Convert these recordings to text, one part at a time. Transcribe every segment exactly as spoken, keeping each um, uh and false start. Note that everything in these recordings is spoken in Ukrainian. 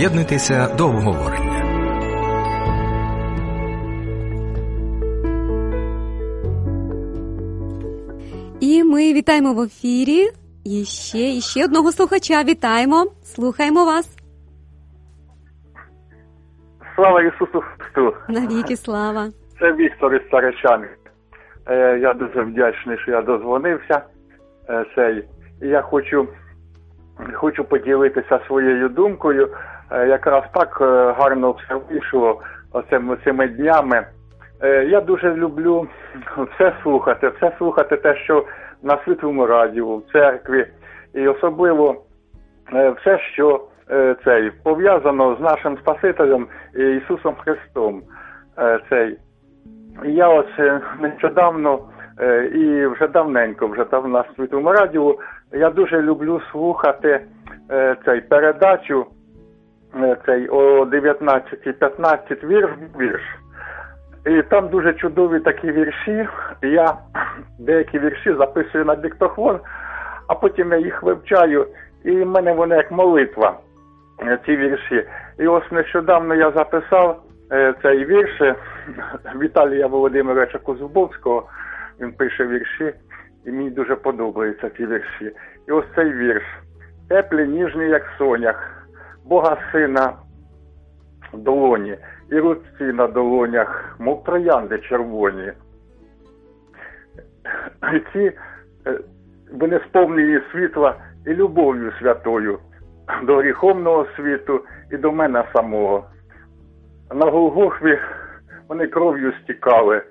Приєднуйтеся до обговорення. І ми вітаємо в ефірі і ще, і ще одного слухача. Вітаємо, слухаємо вас. Слава Ісусу Христу! Навіки слава! Це Віктор із Царичани. Я дуже вдячний, що я дозвонився. І я хочу, хочу поділитися своєю думкою. Якраз так гарно все вийшло оцими, цими днями. Я дуже люблю все слухати, все слухати те, що на Світлому радіо, в церкві. І особливо все, що цей пов'язано з нашим Спасителем Ісусом Христом. Цей. Я ось нещодавно і вже давненько, вже там на Світлому радіо, я дуже люблю слухати цей передачу цей о дев'ятнадцята п'ятнадцять вірш вірш. І там дуже чудові такі вірші. Я деякі вірші записую на диктофон, а потім я їх вивчаю, і в мене вони як молитва, ці вірші. І ось нещодавно я записав цей вірш Віталія Володимировича Козубовського. Він пише вірші, і мені дуже подобаються ці вірші. І ось цей вірш. Теплі, ніжні, як сонях, Бога Сина в долоні, і руці на долонях, мов троянди червоні. І ці, вони сповнені світла і любов'ю святою до гріховного світу і до мене самого. На Голгофі вони кров'ю стікали.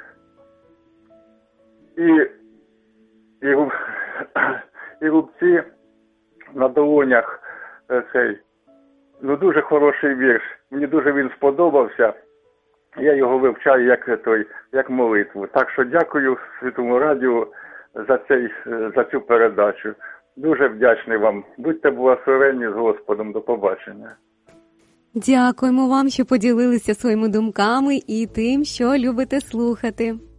І, і, і рубці на долонях цей, ну дуже хороший вірш. Мені дуже він сподобався. Я його вивчаю як той, як молитву. Так що дякую Світлому радіо за цей, за цю передачу. Дуже вдячний вам. Будьте благословенні з Господом. До побачення. Дякуємо вам, що поділилися своїми думками і тим, що любите слухати.